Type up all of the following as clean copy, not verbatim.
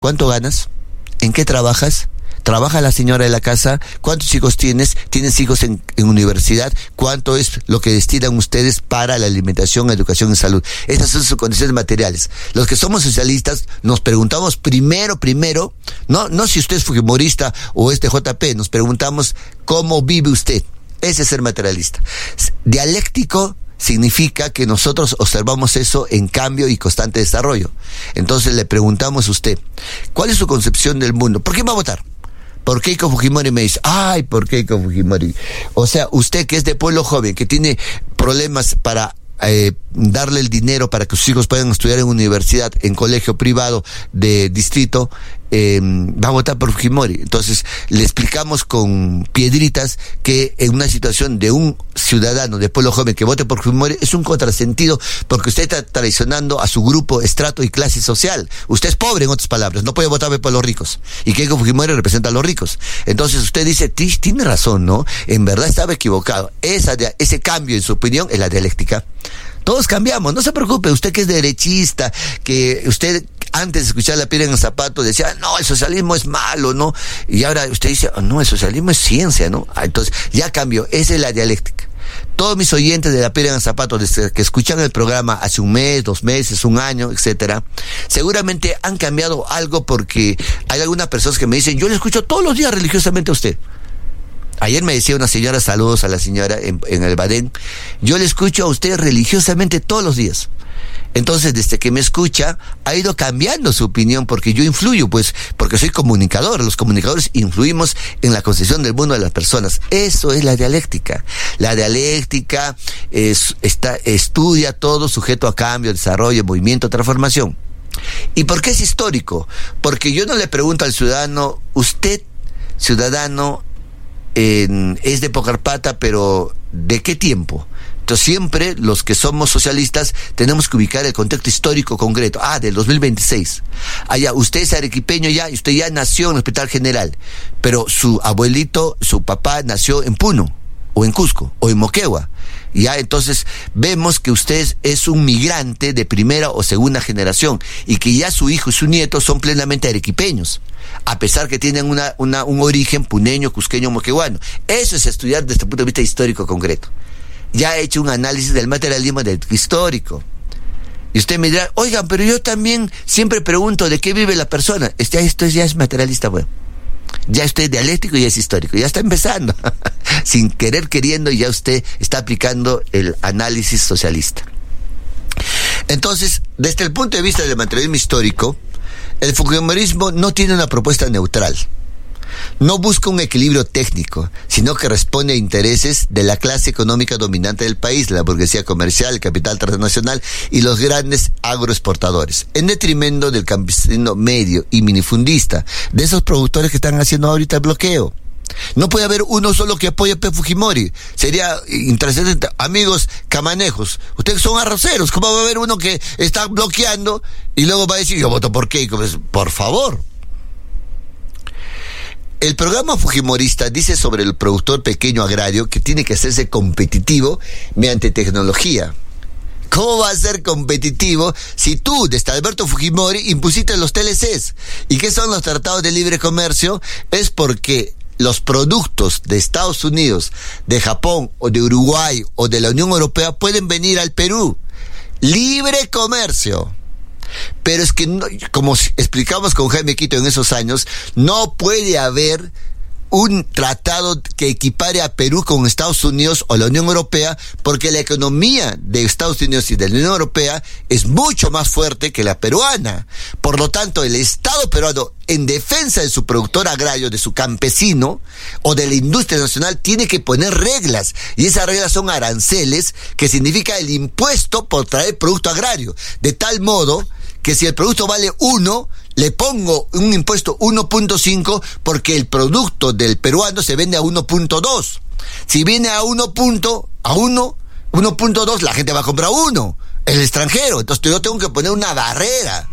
¿Cuánto ganas? ¿En qué trabajas? ¿Trabaja la señora de la casa? ¿Cuántos hijos tienes? ¿Tienes hijos en universidad? ¿Cuánto es lo que destinan ustedes para la alimentación, educación y salud? Esas son sus condiciones materiales. Los que somos socialistas nos preguntamos primero, no si usted es fujimorista o es de JP, nos preguntamos cómo vive usted. Ese es ser materialista. Dialéctico significa que nosotros observamos eso en cambio y constante desarrollo. Entonces le preguntamos a usted, ¿cuál es su concepción del mundo? ¿Por qué va a votar? ¿Por Keiko Fujimori? Me dice, ay, ¿por Keiko Fujimori? O sea, usted que es de pueblo joven, que tiene problemas para darle el dinero para que sus hijos puedan estudiar en universidad, en colegio privado de distrito, va a votar por Fujimori. Entonces, le explicamos con piedritas que en una situación de un ciudadano de pueblo joven que vote por Fujimori es un contrasentido, porque usted está traicionando a su grupo, estrato y clase social. Usted es pobre, en otras palabras, no puede votar por los ricos. Y Keiko Fujimori representa a los ricos. Entonces usted dice, tiene razón, ¿no? En verdad estaba equivocado. Ese cambio en su opinión es la dialéctica. Todos cambiamos, no se preocupe, usted que es derechista, que usted antes de escuchar la piedra en el zapato decía, no, el socialismo es malo, ¿no? Y ahora usted dice, oh, no, el socialismo es ciencia, ¿no? Entonces ya cambió, esa es la dialéctica. Todos mis oyentes de la piedra en el zapato, desde que escuchan el programa hace un mes, 2 meses, 1 año, etcétera, seguramente han cambiado algo, porque hay algunas personas que me dicen, yo le escucho todos los días religiosamente a usted. Ayer me decía una señora, saludos a la señora en el Badén, yo le escucho a usted religiosamente todos los días. Entonces, desde que me escucha, ha ido cambiando su opinión, porque yo influyo, pues, porque soy comunicador. Los comunicadores influimos en la concepción del mundo de las personas. Eso es la dialéctica. La dialéctica estudia todo sujeto a cambio, desarrollo, movimiento, transformación. ¿Y por qué es histórico? Porque yo no le pregunto al ciudadano, usted, ciudadano, es de Pocarpata, pero ¿de qué tiempo? Entonces siempre los que somos socialistas tenemos que ubicar el contexto histórico concreto. Del 2026. Allá, usted es arequipeño ya, y usted ya nació en el Hospital General, pero su abuelito, su papá nació en Puno, o en Cusco, o en Moquegua. Ya, entonces vemos que usted es un migrante de primera o segunda generación, y que ya su hijo y su nieto son plenamente arequipeños, a pesar que tienen un origen puneño, cusqueño, moqueguano. Eso es estudiar desde el punto de vista histórico concreto. Ya he hecho un análisis del materialismo histórico. Y usted me dirá, oigan, pero yo también siempre pregunto de qué vive la persona. Esto ya es materialista, bueno. Ya usted es dialéctico y es histórico. Ya está empezando. Sin querer queriendo, ya usted está aplicando el análisis socialista. Entonces, desde el punto de vista del materialismo histórico, el fujimorismo no tiene una propuesta neutral. No busca un equilibrio técnico, sino que responde a intereses de la clase económica dominante del país, la burguesía comercial, el capital transnacional y los grandes agroexportadores, en detrimento del campesino medio y minifundista, de esos productores que están haciendo ahorita el bloqueo. No puede haber uno solo que apoye a P. Fujimori. Sería interesante. Amigos camanejos, ustedes son arroceros, ¿cómo va a haber uno que está bloqueando y luego va a decir, yo voto por Keiko? Por favor. El programa fujimorista dice sobre el productor pequeño agrario que tiene que hacerse competitivo mediante tecnología. ¿Cómo va a ser competitivo si tú, desde Alberto Fujimori, impusiste los TLCs? ¿Y qué son los tratados de libre comercio? Es porque los productos de Estados Unidos, de Japón, o de Uruguay, o de la Unión Europea pueden venir al Perú. Libre comercio. Pero es que, no, como explicamos con Jaime Quito en esos años, no puede haber un tratado que equipare a Perú con Estados Unidos o la Unión Europea, porque la economía de Estados Unidos y de la Unión Europea es mucho más fuerte que la peruana. Por lo tanto, el Estado peruano, en defensa de su productor agrario, de su campesino o de la industria nacional, tiene que poner reglas, y esas reglas son aranceles, que significa el impuesto por traer producto agrario, de tal modo que si el producto vale 1, le pongo un impuesto 1.5, porque el producto del peruano se vende a 1.2. Si viene a 1.2, la gente va a comprar 1, el extranjero. Entonces yo tengo que poner una barrera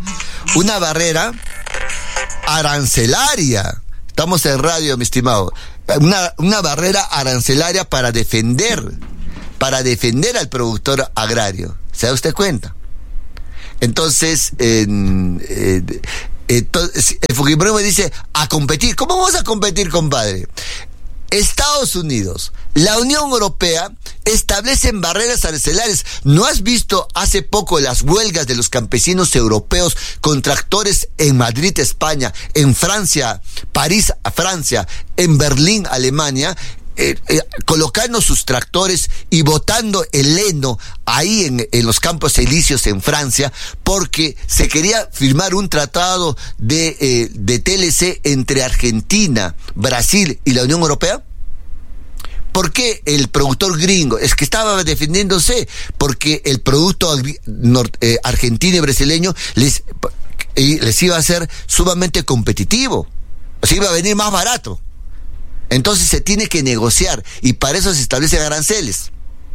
arancelaria. Estamos en radio, mi estimado. Una barrera arancelaria para defender al productor agrario. ¿Se da usted cuenta? Entonces, Entonces, el fujimorismo dice, a competir. ¿Cómo vamos a competir, compadre? Estados Unidos, la Unión Europea establecen barreras arancelarias. ¿No has visto hace poco las huelgas de los campesinos europeos con tractores en Madrid, España, en Francia, París, Francia, en Berlín, Alemania? Colocando sus tractores y botando el heno ahí en los Campos Elíseos en Francia, porque se quería firmar un tratado de TLC entre Argentina, Brasil y la Unión Europea. ¿Por qué el productor gringo? Es que estaba defendiéndose porque el producto argentino y brasileño les iba a ser sumamente competitivo, o sea, iba a venir más barato. Entonces se tiene que negociar y para eso se establecen aranceles.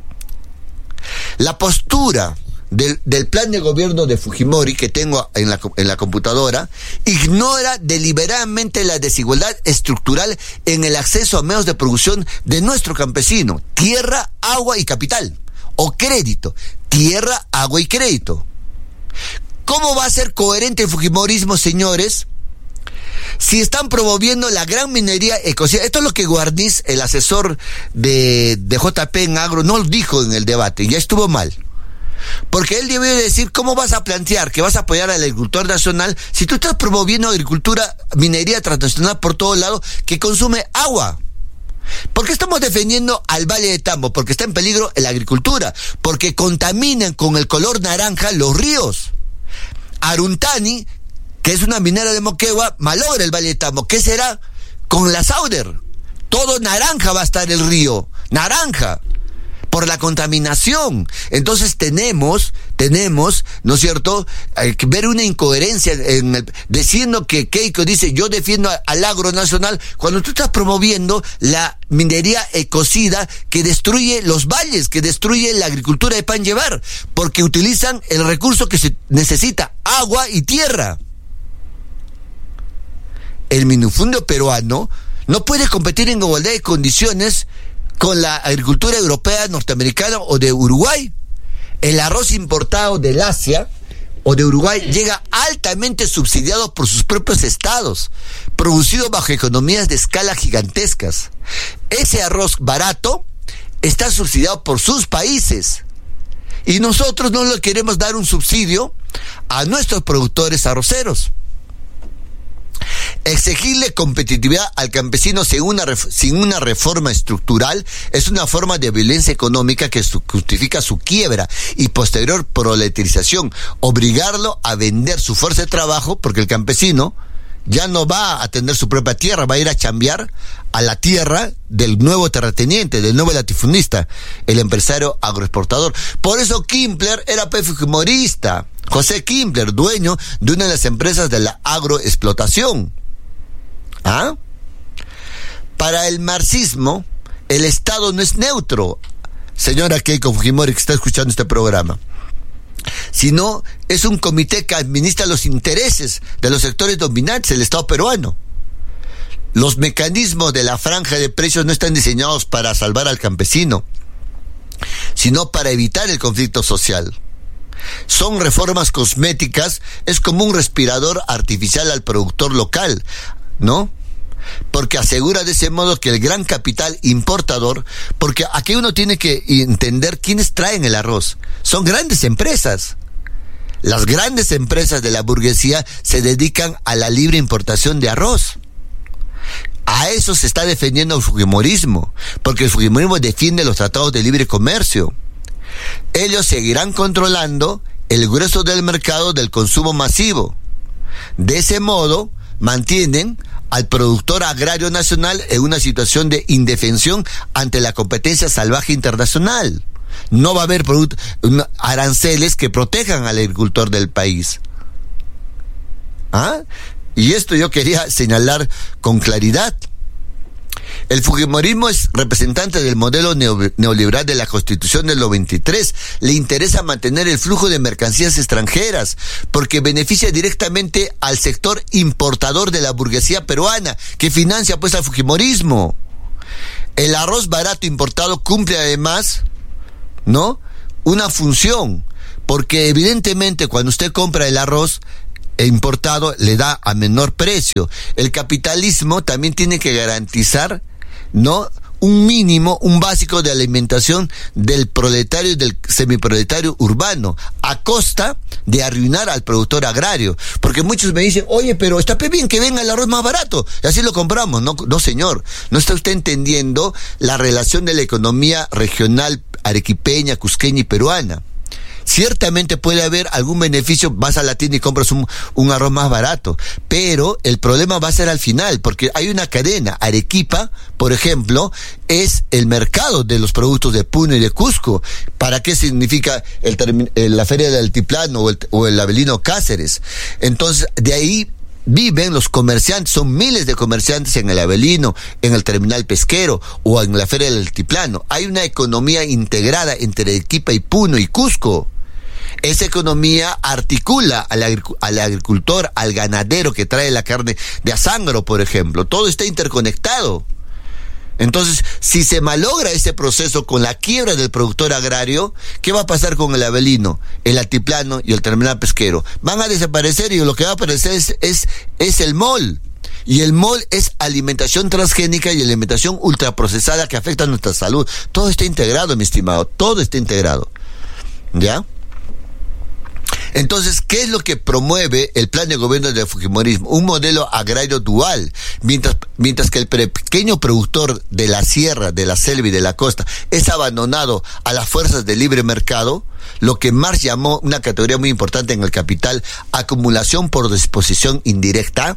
La postura del plan de gobierno de Fujimori que tengo en la computadora ignora deliberadamente la desigualdad estructural en el acceso a medios de producción de nuestro campesino: tierra, agua y capital, o crédito, tierra, agua y crédito. ¿Cómo va a ser coherente el fujimorismo, señores, si están promoviendo la gran minería ecocida? Esto es lo que Guarniz, el asesor de JP en Agro, no lo dijo en el debate, ya estuvo mal. Porque él debió decir, ¿cómo vas a plantear que vas a apoyar al agricultor nacional si tú estás promoviendo agricultura, minería transnacional por todo lado que consume agua? ¿Por qué estamos defendiendo al Valle de Tambo? Porque está en peligro la agricultura, porque contaminan con el color naranja los ríos. Aruntani, que es una minera de Moquegua, malogra el Valle de Tambo. ¿Qué será con la Sauder? Todo naranja va a estar el río, naranja, por la contaminación. Entonces tenemos, ¿no es cierto?, que ver una incoherencia diciendo que Keiko dice, yo defiendo al agro nacional, cuando tú estás promoviendo la minería ecocida que destruye los valles, que destruye la agricultura de pan llevar, porque utilizan el recurso que se necesita, agua y tierra. El minifundio peruano no puede competir en igualdad de condiciones con la agricultura europea, norteamericana o de Uruguay. El arroz importado del Asia o de Uruguay llega altamente subsidiado por sus propios estados, producido bajo economías de escala gigantescas. Ese arroz barato está subsidiado por sus países y nosotros no le queremos dar un subsidio a nuestros productores arroceros. Exigirle competitividad al campesino sin una reforma estructural es una forma de violencia económica que justifica su quiebra y posterior proletarización. Obligarlo a vender su fuerza de trabajo, porque el campesino ya no va a tener su propia tierra, va a ir a chambear a la tierra del nuevo terrateniente, del nuevo latifundista, el empresario agroexportador. Por eso Kimpler era fujimorista. José Kimpler, dueño de una de las empresas de la agroexplotación. ¿Ah? Para el marxismo, el Estado no es neutro, señora Keiko Fujimori, que está escuchando este programa, sino es un comité que administra los intereses de los sectores dominantes del Estado peruano. Los mecanismos de la franja de precios no están diseñados para salvar al campesino, sino para evitar el conflicto social. Son reformas cosméticas, es como un respirador artificial al productor local, ¿no? Porque asegura de ese modo que el gran capital importador, porque aquí uno tiene que entender quiénes traen el arroz. Son grandes empresas. Las grandes empresas de la burguesía se dedican a la libre importación de arroz. A eso se está defendiendo el fujimorismo, porque el fujimorismo defiende los tratados de libre comercio. Ellos seguirán controlando el grueso del mercado del consumo masivo. De ese modo, mantienen al productor agrario nacional en una situación de indefensión ante la competencia salvaje internacional. No va a haber aranceles que protejan al agricultor del país. ¿Ah? Y esto yo quería señalar con claridad. El fujimorismo es representante del modelo neoliberal de la Constitución del 93. Le interesa mantener el flujo de mercancías extranjeras porque beneficia directamente al sector importador de la burguesía peruana, que financia pues al fujimorismo. El arroz barato importado cumple además, ¿no?, una función, porque evidentemente cuando usted compra el arroz, importado le da a menor precio. El capitalismo también tiene que garantizar, ¿no?, un mínimo, un básico de alimentación del proletario y del semiproletario urbano, a costa de arruinar al productor agrario. Porque muchos me dicen, oye, pero está bien que venga el arroz más barato, y así lo compramos. No, no señor, no está usted entendiendo la relación de la economía regional arequipeña, cusqueña y peruana. Ciertamente puede haber algún beneficio, vas a la tienda y compras un arroz más barato, pero el problema va a ser al final, porque hay una cadena. Arequipa, por ejemplo, es el mercado de los productos de Puno y de Cusco. ¿Para qué significa la Feria del Altiplano o el Avelino Cáceres? Entonces, de ahí viven los comerciantes, son miles de comerciantes en el Avelino, en el terminal pesquero o en la Feria del Altiplano. Hay una economía integrada entre Arequipa y Puno y Cusco. Esa economía articula al agricultor, al ganadero que trae la carne de Azángaro, por ejemplo. Todo está interconectado. Entonces, si se malogra ese proceso con la quiebra del productor agrario, ¿qué va a pasar con el Avelino, el Altiplano y el terminal pesquero? Van a desaparecer, y lo que va a aparecer es el mall. Y el mall es alimentación transgénica y alimentación ultraprocesada que afecta a nuestra salud. Todo está integrado, mi estimado, todo está integrado. ¿Ya? Entonces, ¿qué es lo que promueve el plan de gobierno del fujimorismo? Un modelo agrario dual. Mientras que el pequeño productor de la sierra, de la selva y de la costa es abandonado a las fuerzas del libre mercado, lo que Marx llamó una categoría muy importante en el Capital, acumulación por disposición indirecta.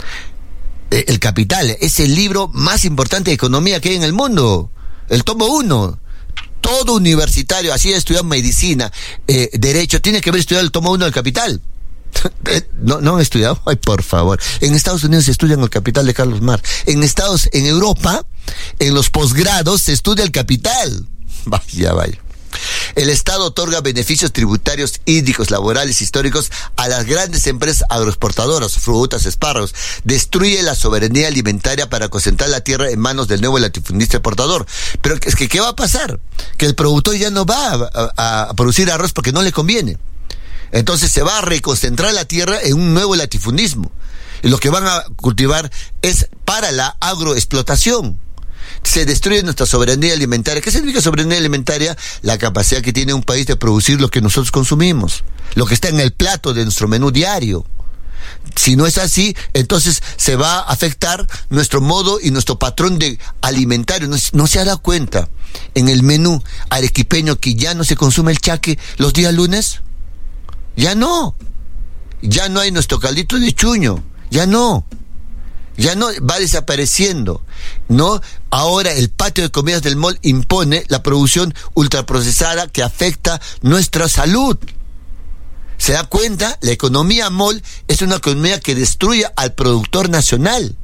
El Capital es el libro más importante de economía que hay en el mundo. El tomo 1. Todo universitario, así ha estudiado medicina, derecho, tiene que haber estudiado el tomo 1 del Capital. ¿No han estudiado? Ay, por favor. En Estados Unidos se estudia el Capital de Carlos Marx. En Europa, en los posgrados se estudia el Capital. Vaya. El Estado otorga beneficios tributarios, hídricos, laborales, históricos a las grandes empresas agroexportadoras, frutas, espárragos. Destruye la soberanía alimentaria para concentrar la tierra en manos del nuevo latifundista exportador. Pero es que, ¿qué va a pasar? Que el productor ya no va a producir arroz porque no le conviene. Entonces se va a reconcentrar la tierra en un nuevo latifundismo. Y lo que van a cultivar es para la agroexplotación. Se destruye nuestra soberanía alimentaria. ¿Qué significa soberanía alimentaria? La capacidad que tiene un país de producir lo que nosotros consumimos, lo que está en el plato de nuestro menú diario. Si no es así, entonces se va a afectar nuestro modo y nuestro patrón de alimentario. ¿No se ha dado cuenta en el menú arequipeño que ya no se consume el chaque los días lunes? Ya no hay nuestro caldito de chuño, ya no, va desapareciendo, ¿no? Ahora el patio de comidas del mall impone la producción ultraprocesada que afecta nuestra salud. ¿Se da cuenta? La economía mall es una economía que destruye al productor nacional.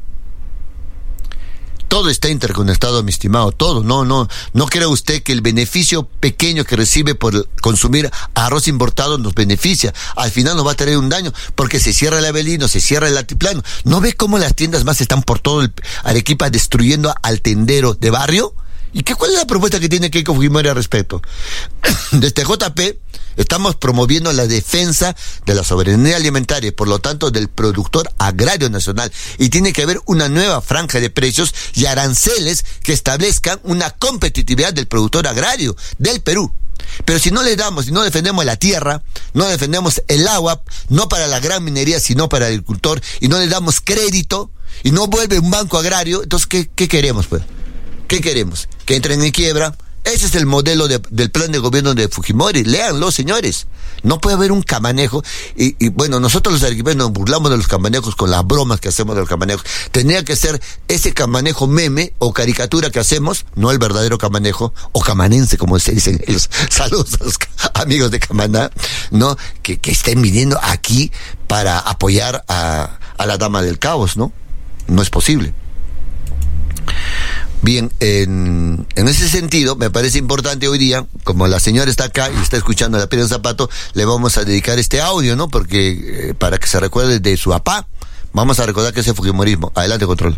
Todo está interconectado, mi estimado, todo. No crea usted que el beneficio pequeño que recibe por consumir arroz importado nos beneficia. Al final nos va a traer un daño, porque se cierra el Avelino, se cierra el Altiplano. ¿No ve cómo las tiendas más están por todo el Arequipa destruyendo al tendero de barrio? ¿Y cuál es la propuesta que tiene Keiko Fujimori al respecto? Desde JP estamos promoviendo la defensa de la soberanía alimentaria y por lo tanto del productor agrario nacional, y tiene que haber una nueva franja de precios y aranceles que establezcan una competitividad del productor agrario del Perú. Pero si no le damos, si no defendemos la tierra, no defendemos el agua, no para la gran minería sino para el agricultor, y no le damos crédito y no vuelve un banco agrario, entonces ¿qué queremos, pues? ¿Qué queremos? ¿Que entren en quiebra? Ese es el modelo del plan de gobierno de Fujimori. Léanlo, señores. No puede haber un camanejo. Y bueno, nosotros los arequipeños nos burlamos de los camanejos con las bromas que hacemos de los camanejos. Tendría que ser ese camanejo meme o caricatura que hacemos, no el verdadero camanejo, o camanense, como se dicen ellos. Saludos a los amigos de Camaná, ¿no? Que estén viniendo aquí para apoyar a la dama del caos, ¿no? No es posible. Bien, en ese sentido, me parece importante hoy día, como la señora está acá y está escuchando La Piedra en Zapato, le vamos a dedicar este audio, ¿no? Porque, para que se recuerde de su papá, vamos a recordar que es el fujimorismo. Adelante, control.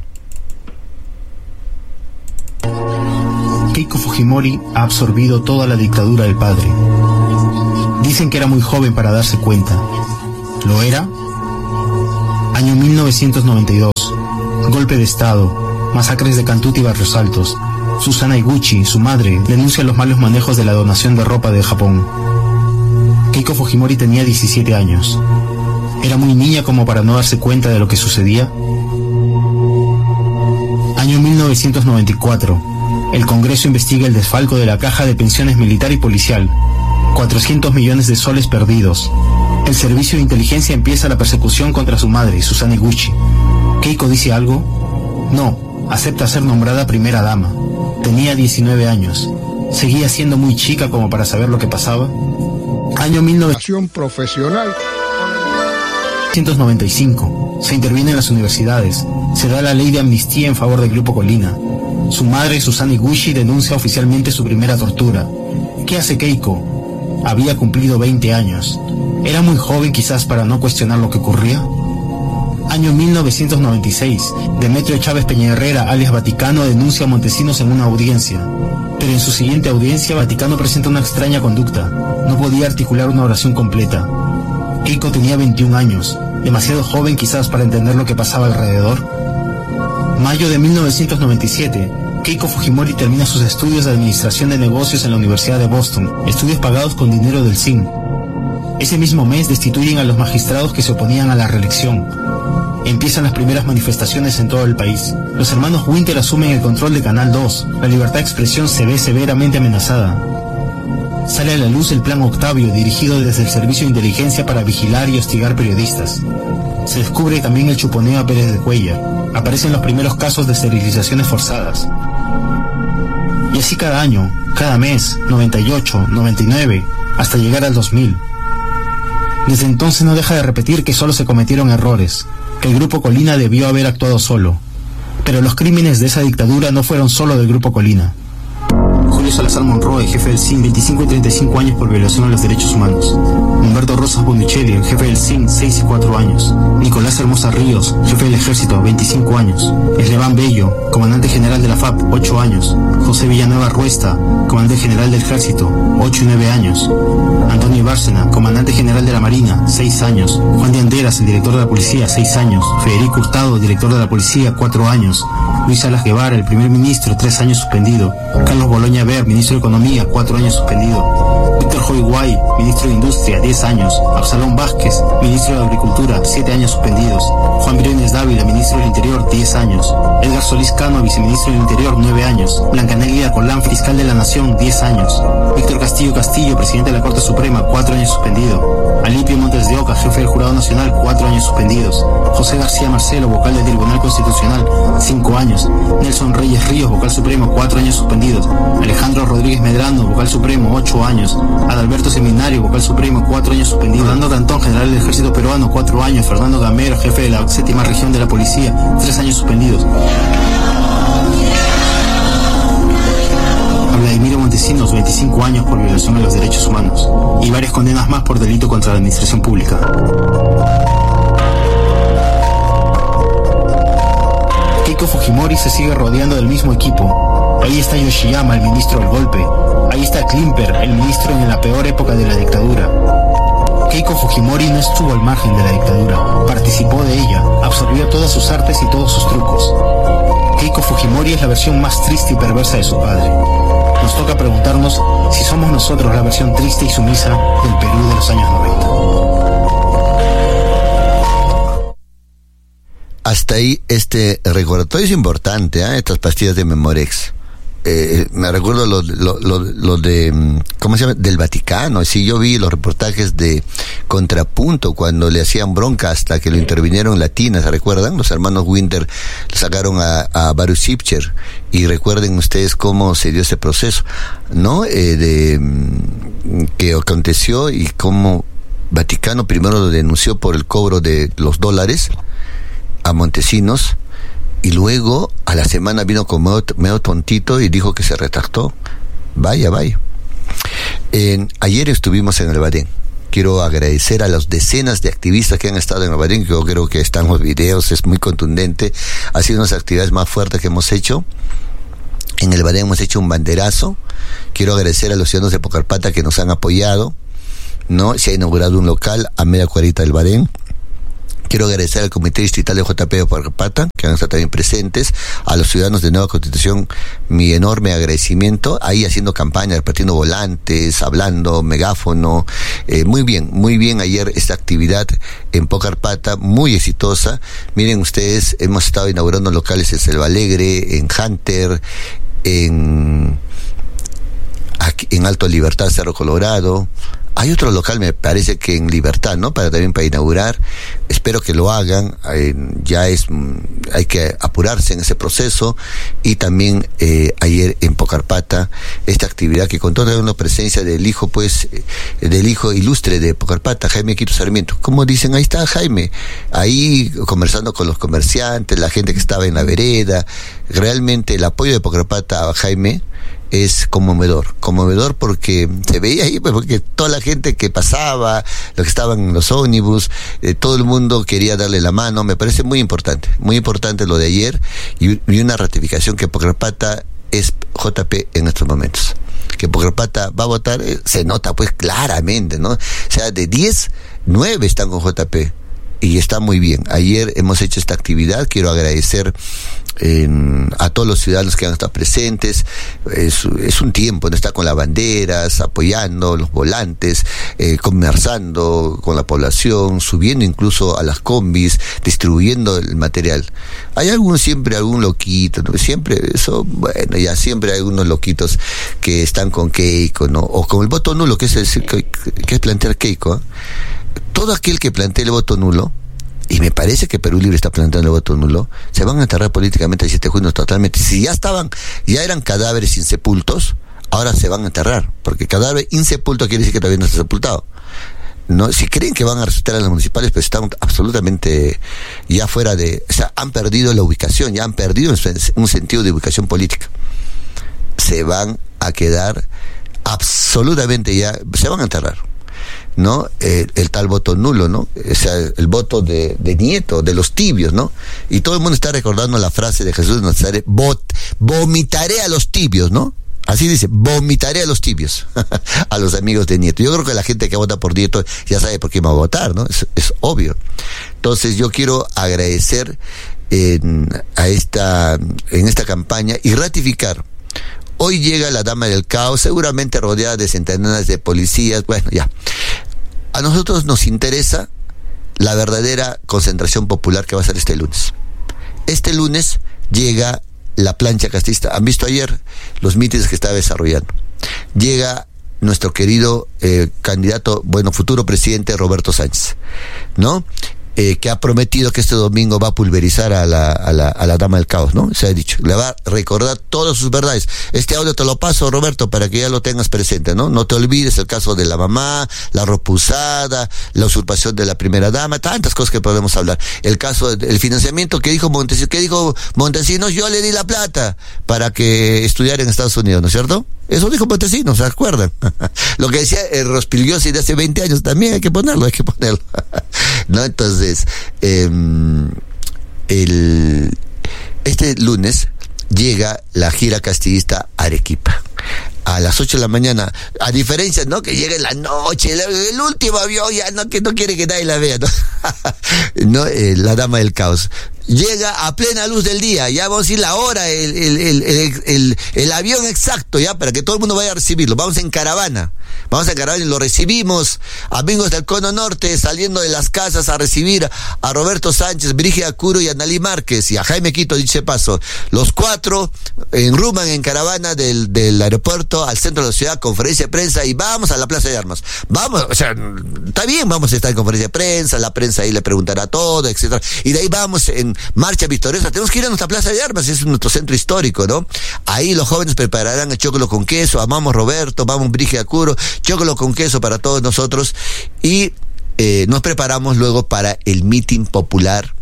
Keiko Fujimori ha absorbido toda la dictadura del padre. Dicen que era muy joven para darse cuenta. ¿Lo era? Año 1992. Golpe de Estado. Masacres de Cantuta y Barrios Altos. Susana Higuchi, su madre, denuncia los malos manejos de la donación de ropa de Japón. Keiko Fujimori tenía 17 años. ¿Era muy niña como para no darse cuenta de lo que sucedía? Año 1994. El Congreso investiga el desfalco de la Caja de Pensiones Militar y Policial. 400 millones de soles perdidos. El servicio de inteligencia empieza la persecución contra su madre, Susana Higuchi. ¿Keiko dice algo? No, acepta ser nombrada primera dama. Tenía 19 años. ¿Seguía siendo muy chica como para saber lo que pasaba? Año 1995. Se interviene en las universidades. Se da la ley de amnistía en favor del Grupo Colina. Su madre, Susana Higuchi, denuncia oficialmente su primera tortura. ¿Qué hace Keiko? Había cumplido 20 años. ¿Era muy joven quizás para no cuestionar lo que ocurría? Año 1996. Demetrio Chávez Peñaherrera, alias Vaticano, denuncia a Montesinos en una audiencia. Pero en su siguiente audiencia, Vaticano presenta una extraña conducta. No podía articular una oración completa. Keiko tenía 21 años, demasiado joven quizás para entender lo que pasaba alrededor. Mayo de 1997. Keiko Fujimori termina sus estudios de Administración de Negocios en la Universidad de Boston, estudios pagados con dinero del CIN. Ese mismo mes destituyen a los magistrados que se oponían a la reelección. Empiezan las primeras manifestaciones en todo el país. Los hermanos Winter asumen el control de Canal 2. La libertad de expresión se ve severamente amenazada. Sale a la luz el Plan Octavio, dirigido desde el Servicio de Inteligencia para vigilar y hostigar periodistas. Se descubre también el chuponeo a Pérez de Cuellar. Aparecen los primeros casos de esterilizaciones forzadas. Y así cada año, cada mes, 98, 99, hasta llegar al 2000. Desde entonces no deja de repetir que solo se cometieron errores, que el Grupo Colina debió haber actuado solo. Pero los crímenes de esa dictadura no fueron solo del Grupo Colina. Julio Salazar Monroy, jefe del CIN, 25 y 35 años por violación a los derechos humanos. Humberto Rosas Bonicelli, el jefe del CIN, 6 y 4 años. Nicolás Hermosa Ríos, jefe del Ejército, 25 años. Esleván Bello, comandante general de la FAP, 8 años. José Villanueva Ruesta, comandante general del Ejército, 8 y 9 años. Antonio Bárcena, comandante general de la Marina, 6 años. Juan de Anderas, el director de la Policía, 6 años. Federico Hurtado, director de la Policía, 4 años. Luis Salas Guevara, el primer ministro, 3 años suspendido. Carlos Boloña Ver, ministro de Economía, 4 años suspendido. Víctor Joy Guay, ministro de Industria, 10 años. Absalón Vázquez, ministro de Agricultura, 7 años suspendidos. Juan Briones Dávila, ministro del Interior, 10 años. Edgar Solís Cano, viceministro del Interior, 9 años. Blanca Nelia Colán, fiscal de la Nación, 10 años. Víctor Castillo, presidente de la Corte Suprema, 4 años suspendido. Alipio Montes de Oca, jefe del Jurado Nacional, 4 años suspendidos. José García Marcelo, vocal del Tribunal Constitucional, 5 años. Nelson Reyes Ríos, vocal supremo, 4 años suspendidos. Alejandro Rodríguez Medrano, vocal supremo, 8 años. Adalberto Seminario, vocal supremo, 4 años suspendido. Fernando Cantón, general del Ejército Peruano, 4 años. Fernando Gamero, jefe de la 7ª Región de la Policía, 3 años suspendidos. A Vladimiro Montesinos, 25 años por violación a los derechos humanos. Y varias condenas más por delito contra la administración pública. Keiko Fujimori se sigue rodeando del mismo equipo. Ahí está Yoshiyama, el ministro del golpe. Ahí está Klimper, el ministro en la peor época de la dictadura. Keiko Fujimori no estuvo al margen de la dictadura, participó de ella, absorbió todas sus artes y todos sus trucos. Keiko Fujimori es la versión más triste y perversa de su padre. Nos toca preguntarnos si somos nosotros la versión triste y sumisa del Perú de los años 90. Hasta ahí este recordatorio es importante, estas pastillas de Memorex. Me recuerdo lo de, ¿cómo se llama? Del Vaticano. Sí, yo vi los reportajes de Contrapunto cuando le hacían bronca hasta que lo intervinieron latinas, ¿se recuerdan? Los hermanos Winter sacaron a Baruch Sipcher, y recuerden ustedes cómo se dio ese proceso, ¿no? Que aconteció y cómo Vaticano primero lo denunció por el cobro de los $, a Montesinos, y luego a la semana vino con medio tontito y dijo que se retractó. Vaya. Ayer estuvimos en el Badén. Quiero agradecer a las decenas de activistas que han estado en el Badén. Yo creo que están los videos, es muy contundente. Ha sido una de las actividades más fuertes que hemos hecho. En el Badén hemos hecho un banderazo. Quiero agradecer a los ciudadanos de Pocarpata que nos han apoyado, ¿no? Se ha inaugurado un local a media cuadrita del Badén. Quiero agradecer al Comité Distrital de JP de Pucarpata, que han estado también presentes, a los ciudadanos de Nueva Constitución, mi enorme agradecimiento, ahí haciendo campaña, repartiendo volantes, hablando, megáfono, muy bien ayer esta actividad en Pucarpata, muy exitosa. Miren ustedes, hemos estado inaugurando locales en Selva Alegre, en Hunter, en Alto Libertad, Cerro Colorado. Hay otro local, me parece que en Libertad, ¿no? Para inaugurar. Espero que lo hagan. Hay que apurarse en ese proceso. Y también ayer en Pucarpata, esta actividad que contó con la presencia del hijo ilustre de Pucarpata, Jaime Quito Sarmiento. Como dicen, ahí está Jaime, ahí conversando con los comerciantes, la gente que estaba en la vereda. Realmente el apoyo de Pucarpata a Jaime es conmovedor porque se veía ahí, pues, porque toda la gente que pasaba, los que estaban en los ómnibus, todo el mundo quería darle la mano. Me parece muy importante lo de ayer, y una ratificación que Pucarpata es JP en estos momentos. Que Pucarpata va a votar, se nota pues claramente, ¿no? O sea, de 10, 9 están con JP. Y está muy bien. Ayer hemos hecho esta actividad. Quiero agradecer a todos los ciudadanos que han estado presentes. Es un tiempo, ¿no? Está con las banderas, apoyando los volantes, conversando con la población, subiendo incluso a las combis, distribuyendo el material. Hay siempre algún loquito, ¿no? Siempre hay algunos loquitos que están con Keiko, ¿no? O con el voto nulo, que es plantear Keiko, ¿eh? Todo aquel que plantee el voto nulo, y me parece que Perú Libre está planteando el voto nulo, se van a enterrar políticamente el 7 de junio totalmente. Si ya eran cadáveres insepultos, ahora se van a enterrar, porque cadáver insepulto quiere decir que todavía no está sepultado. No, si creen que van a resucitar a las municipales, pues están absolutamente ya fuera han perdido la ubicación, ya han perdido un sentido de ubicación política. Se van a quedar absolutamente se van a enterrar, ¿no? El tal voto nulo, ¿no? O sea, el voto de Nieto, de los tibios, ¿no? Y todo el mundo está recordando la frase de Jesús de Nazaret: vomitaré a los tibios, ¿no? Así dice, vomitaré a los tibios, a los amigos de Nieto. Yo creo que la gente que vota por Nieto ya sabe por quién va a votar, ¿no? Es obvio. Entonces yo quiero agradecer en esta campaña y ratificar. Hoy llega la Dama del Caos, seguramente rodeada de centenares de policías. Bueno, ya. A nosotros nos interesa la verdadera concentración popular que va a ser este lunes. Este lunes llega la plancha castista. ¿Han visto ayer los mítines que estaba desarrollando? Llega nuestro querido candidato, futuro presidente Roberto Sánchez, ¿no? Que ha prometido que este domingo va a pulverizar a la Dama del Caos, ¿no? Se ha dicho, le va a recordar todas sus verdades. Este audio te lo paso, Roberto, para que ya lo tengas presente, ¿no? No te olvides el caso de la mamá, la ropa usada, la usurpación de la primera dama, tantas cosas que podemos hablar. El caso del financiamiento que dijo Montesinos, yo le di la plata para que estudiara en Estados Unidos, ¿no es cierto? Eso dijo Montesinos, ¿se acuerdan? Lo que decía el Rospigliosi de hace 20 años también hay que ponerlo. ¿No? Entonces, este lunes llega la gira castillista a Arequipa a las 8 de la mañana, a diferencia, ¿no? Que llega en la noche, el último avión ya que no quiere que nadie la vea, ¿no? ¿No? La Dama del Caos llega a plena luz del día, ya vamos a decir la hora, el avión exacto, ya, para que todo el mundo vaya a recibirlo. Vamos en caravana y lo recibimos, amigos del Cono Norte, saliendo de las casas a recibir a Roberto Sánchez, Brígida Curo y a Nalí Márquez y a Jaime Quito, dicho paso. Los 4 enruman en caravana del aeropuerto al centro de la ciudad, conferencia de prensa, y vamos a la Plaza de Armas. Vamos, o sea, está bien, vamos a estar en conferencia de prensa, la prensa ahí le preguntará todo, etcétera. Y de ahí vamos en marcha victoriosa. Tenemos que ir a nuestra Plaza de Armas, es nuestro centro histórico, ¿no? Ahí los jóvenes prepararán el chocolo con queso, amamos Roberto, vamos Brígida Curo, chocolo con queso para todos nosotros, y nos preparamos luego para el mitin popular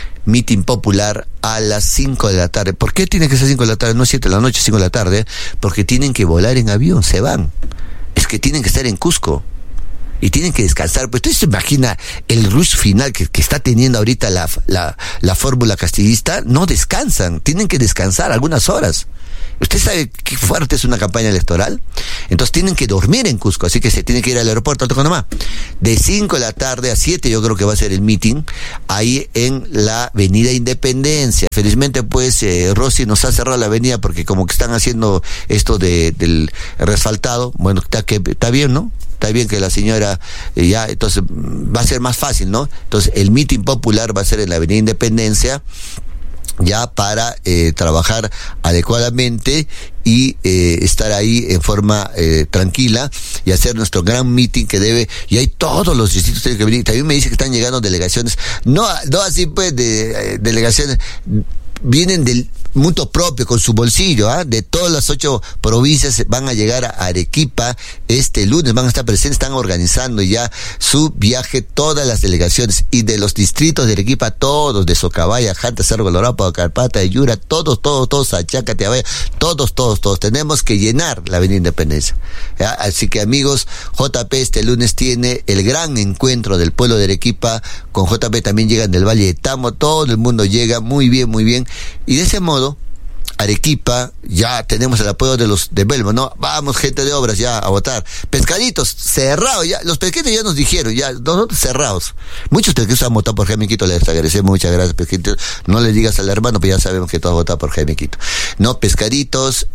a las 5 de la tarde. ¿Por qué tiene que ser 5 de la tarde? No 7 de la noche, 5 de la tarde, porque tienen que volar en avión, se van. Es que tienen que estar en Cusco y tienen que descansar. Pues usted se imagina el rush final que está teniendo ahorita la fórmula castillista. No descansan, tienen que descansar algunas horas. ¿Usted sabe qué fuerte es una campaña electoral? Entonces tienen que dormir en Cusco, así que se tienen que ir al aeropuerto Alto Conamá. De 5 de la tarde a 7 yo creo que va a ser el meeting, ahí en la Avenida Independencia. Felizmente pues Rosy nos ha cerrado la avenida porque como que están haciendo esto del resfaltado. Bueno, está bien, ¿no? Está bien que la señora ya, entonces va a ser más fácil, ¿no? Entonces el meeting popular va a ser en la Avenida Independencia, ya para trabajar adecuadamente y estar ahí en forma tranquila y hacer nuestro gran meeting que debe, y hay todos los distritos tienen que venir. También me dice que están llegando delegaciones, no así pues de delegaciones, vienen del mutuo propio con su bolsillo, de todas las 8 provincias van a llegar a Arequipa este lunes, van a estar presentes, están organizando ya su viaje todas las delegaciones, y de los distritos de Arequipa todos, de Socabaya, Janta, Cerro Colorado, Paucarpata, Yura, todos, Achaca, Tiabaya, todos, tenemos que llenar la Avenida Independencia, ¿ya? Así que amigos, JP este lunes tiene el gran encuentro del pueblo de Arequipa, con JP también llegan del Valle de Tamo, todo el mundo llega, muy bien, y de ese modo Arequipa, ya tenemos el apoyo de Belmo, ¿no? Vamos, gente de obras, ya a votar. Pescaditos, cerrados, ya, los pesqueros ya nos dijeron, ya, nosotros cerrados. Muchos pesqueros han votado por Jaime Quito, les agradecemos, muchas gracias, pesqueritos. No les digas al hermano, pero ya sabemos que todos han votado por Jaime Quito. No, pescaditos,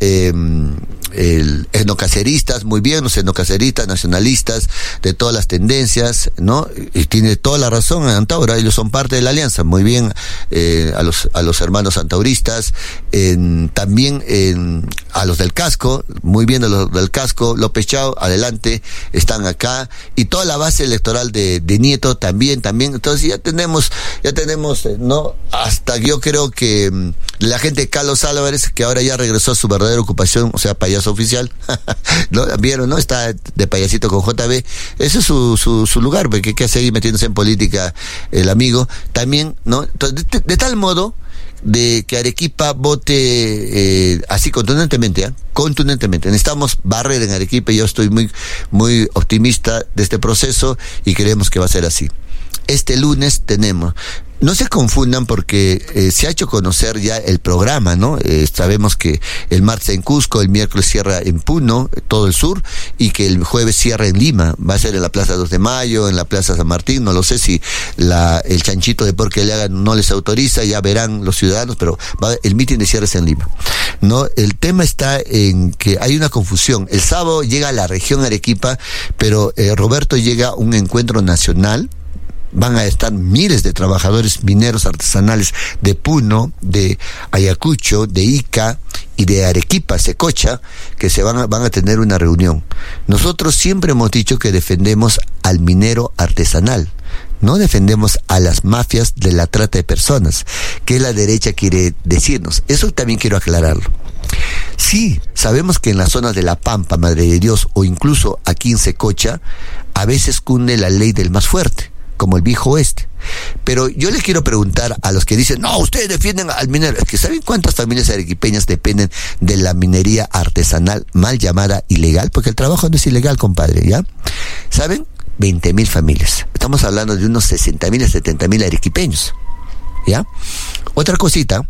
etnocaceristas, muy bien, los etnocaceristas, nacionalistas, de todas las tendencias, ¿no? Y tiene toda la razón Antauro, ellos son parte de la alianza, muy bien, a los hermanos antauristas, también a los del casco, muy bien a los del casco, López Chao, adelante, están acá, y toda la base electoral de Nieto también, entonces ya tenemos, ¿no? Hasta yo creo que la gente de Carlos Álvarez, que ahora ya regresó a su verdadera ocupación, o sea, payaso oficial, ¿no? ¿Vieron, no? Está de payasito con JB, ese es su lugar, porque que seguir metiéndose en política el amigo, también, ¿no? Entonces, de tal modo de que Arequipa vote así contundentemente, contundentemente. Necesitamos barrer en Arequipa, y yo estoy muy optimista de este proceso y creemos que va a ser así. Este lunes tenemos, no se confundan porque se ha hecho conocer ya el programa, ¿no? Sabemos que el martes en Cusco, el miércoles cierra en Puno, todo el sur, y que el jueves cierra en Lima. Va a ser en la Plaza 2 de Mayo, en la Plaza San Martín, no lo sé si el chanchito de porque le hagan no les autoriza, ya verán los ciudadanos, pero el mitin de cierre es en Lima. No, el tema está en que hay una confusión. El sábado llega a la región Arequipa, pero Roberto llega a un encuentro nacional. Van a estar miles de trabajadores mineros artesanales de Puno, de Ayacucho, de Ica y de Arequipa, Secocha, que van a tener una reunión. Nosotros siempre hemos dicho que defendemos al minero artesanal, no defendemos a las mafias de la trata de personas, que la derecha quiere decirnos. Eso también quiero aclararlo. Sí, sabemos que en las zonas de La Pampa, Madre de Dios, o incluso aquí en Secocha, a veces cunde la ley del más fuerte, como el viejo oeste. Pero yo les quiero preguntar a los que dicen, no, ustedes defienden al minero. Es que ¿saben cuántas familias arequipeñas dependen de la minería artesanal, mal llamada ilegal? Porque el trabajo no es ilegal, compadre, ¿ya? ¿Saben? 20,000 familias. Estamos hablando de unos 60,000 a 70,000 arequipeños, ¿ya? Otra cosita,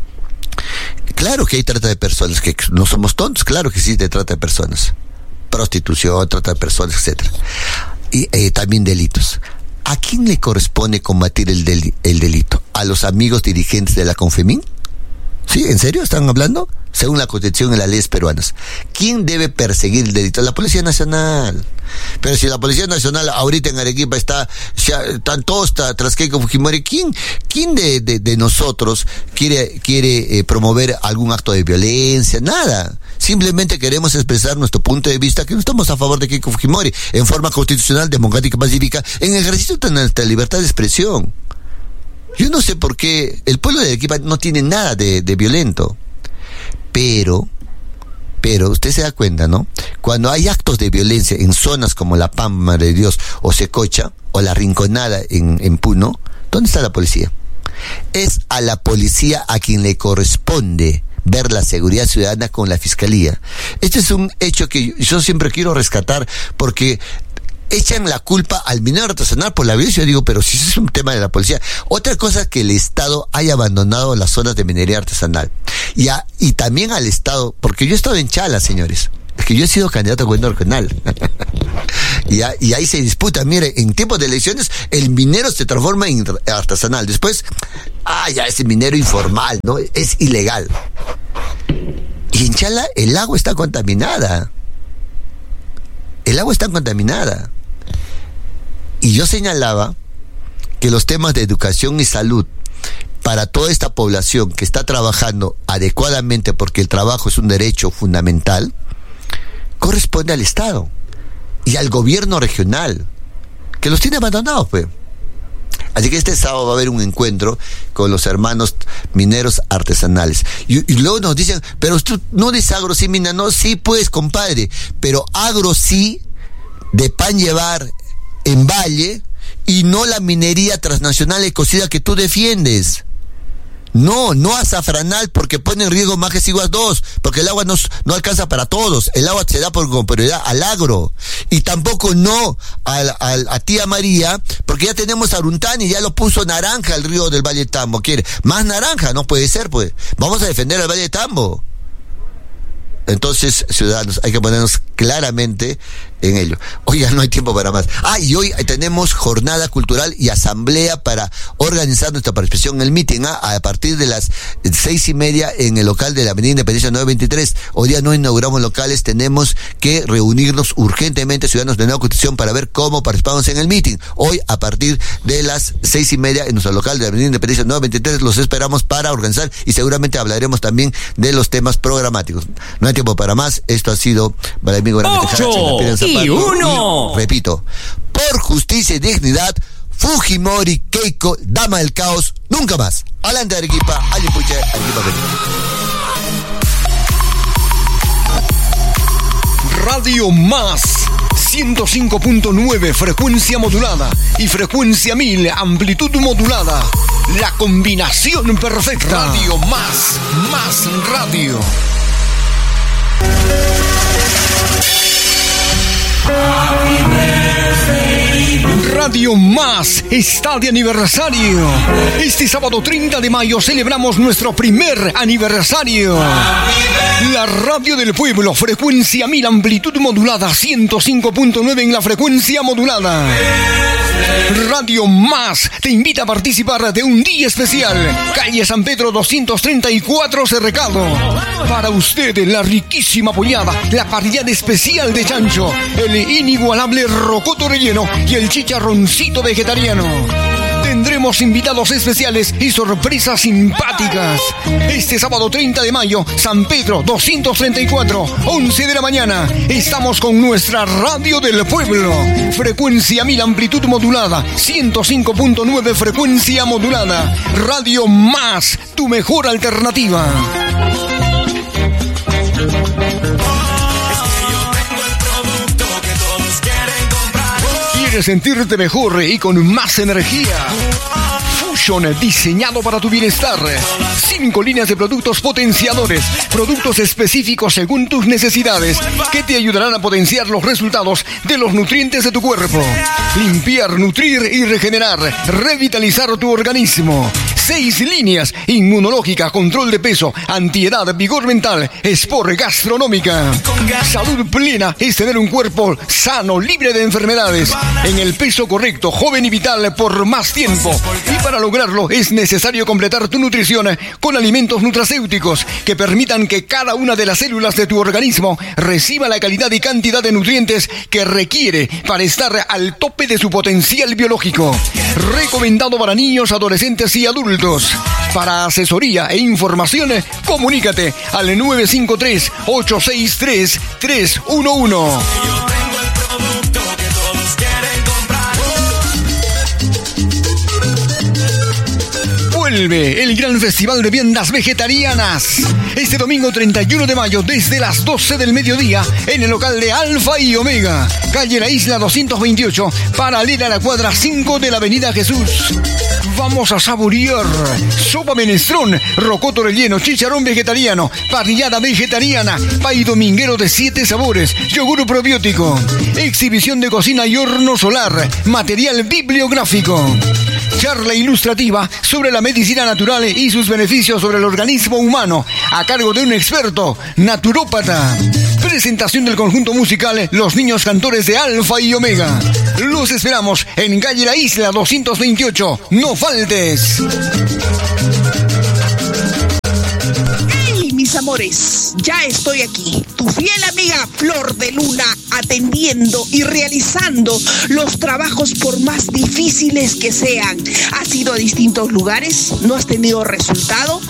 claro que hay trata de personas, que no somos tontos, claro que sí, de trata de personas. Prostitución, trata de personas, etcétera. Y también delitos. ¿A quién le corresponde combatir el delito? ¿A los amigos dirigentes de la Confemín? ¿Sí? ¿En serio están hablando? Según la Constitución y las leyes peruanas. ¿Quién debe perseguir el delito? La Policía Nacional. Pero si la Policía Nacional ahorita en Arequipa están todos tras Keiko Fujimori, ¿quién de nosotros quiere promover algún acto de violencia? Nada. Simplemente queremos expresar nuestro punto de vista, que no estamos a favor de Keiko Fujimori, en forma constitucional, democrática, pacífica, en ejercicio de nuestra libertad de expresión. Yo no sé por qué el pueblo de Arequipa no tiene nada de violento. Pero usted se da cuenta, ¿no? Cuando hay actos de violencia en zonas como La Pampa de Dios o Secocha o La Rinconada en Puno, ¿dónde está la policía? Es a la policía a quien le corresponde ver la seguridad ciudadana con la fiscalía. Este es un hecho que yo siempre quiero rescatar, porque echan la culpa al minero artesanal por la violencia. Yo digo, pero si ese es un tema de la policía. Otra cosa, que el Estado haya abandonado las zonas de minería artesanal. Y también al Estado, porque yo he estado en Chala, señores. Es que yo he sido candidato a gobierno regional. Y ahí se disputa. Mire, en tiempos de elecciones, el minero se transforma en artesanal. Después, ya ese minero informal, ¿no? Es ilegal. Y en Chala el agua está contaminada. El agua está contaminada. Y yo señalaba que los temas de educación y salud para toda esta población que está trabajando adecuadamente, porque el trabajo es un derecho fundamental, corresponde al Estado y al gobierno regional, que los tiene abandonados, pues. Así que este sábado va a haber un encuentro con los hermanos mineros artesanales. Y luego nos dicen, pero usted no dice agro sí, mina. No, sí, pues, compadre, pero agro sí, de pan llevar en Valle, y no la minería transnacional ecocida que tú defiendes. No azafranal, porque pone en riesgo Majes Iguas 2, porque el agua no alcanza para todos. El agua se da con prioridad al agro. Y tampoco no a Tía María, porque ya tenemos a Aruntani, ya lo puso naranja el río del Valle Tambo. ¿Quiere más naranja? No puede ser, pues. Vamos a defender el Valle Tambo. Entonces, ciudadanos, hay que ponernos claramente en ello. Oiga, no hay tiempo para más. Y hoy tenemos jornada cultural y asamblea para organizar nuestra participación en el meeting, a partir de las 6:30 en el local de la Avenida Independencia 923. Hoy día no inauguramos locales, tenemos que reunirnos urgentemente, ciudadanos de Nueva Constitución, para ver cómo participamos en el meeting. Hoy, a partir de las 6:30 en nuestro local de la Avenida Independencia 923, los esperamos para organizar y seguramente hablaremos también de los temas programáticos. No hay tiempo para más. Esto ha sido Vladimir Guarani Tejada, 8-1. Repito, por justicia y dignidad, Fujimori Keiko, dama del caos, nunca más. Adelante, Arequipa, Alipuche, Arequipa, Radio Más 105.9 frecuencia modulada y frecuencia 1000 amplitud modulada. La combinación perfecta. Radio Más radio. Radio Más está de aniversario. Este sábado 30 de mayo celebramos nuestro primer aniversario. La radio del pueblo, frecuencia 1000 amplitud modulada, 105.9 en la frecuencia modulada. Radio Más te invita a participar de un día especial. Calle San Pedro 234 Cerrecado. Para usted la riquísima pollada, la parrillada especial de chancho, el inigualable rocoto relleno y el chicharroncito vegetariano. Tendremos invitados especiales y sorpresas simpáticas. Este sábado 30 de mayo, San Pedro 234, 11 de la mañana. Estamos con nuestra radio del pueblo. Frecuencia 1000 amplitud modulada, 105.9 frecuencia modulada. Radio Más, tu mejor alternativa. ¿Quieres sentirte mejor y con más energía? Fusion, diseñado para tu bienestar. 5 líneas de productos potenciadores, productos específicos según tus necesidades, que te ayudarán a potenciar los resultados de los nutrientes de tu cuerpo. Limpiar, nutrir y regenerar, revitalizar tu organismo. 6 líneas: inmunológica, control de peso, antiedad, vigor mental, sport, gastronómica. Salud plena es tener un cuerpo sano, libre de enfermedades, en el peso correcto, joven y vital por más tiempo. Y para lograrlo es necesario completar tu nutrición con alimentos nutracéuticos que permitan que cada una de las células de tu organismo reciba la calidad y cantidad de nutrientes que requiere para estar al tope de su potencial biológico. Recomendado para niños, adolescentes y adultos. Para asesoría e información, comunícate al 953-863-311. Vuelve el gran festival de viandas vegetarianas. Este domingo 31 de mayo desde las 12 del mediodía en el local de Alfa y Omega, calle La Isla 228, paralela a la cuadra 5 de la Avenida Jesús. Vamos a saborear sopa menestrón, rocoto relleno, chicharrón vegetariano, parrillada vegetariana, pay dominguero de 7 sabores, yogur probiótico, exhibición de cocina y horno solar, material bibliográfico, charla ilustrativa sobre la medicina natural y sus beneficios sobre el organismo humano, a cargo de un experto, naturópata. Presentación del conjunto musical Los Niños Cantores de Alfa y Omega. Los esperamos en calle La Isla 228. ¡No faltes! ¡Hey, mis amores! Ya estoy aquí, tu fiel amiga Flor de Luna, atendiendo y realizando los trabajos por más difíciles que sean. ¿Has ido a distintos lugares? ¿No has tenido resultado?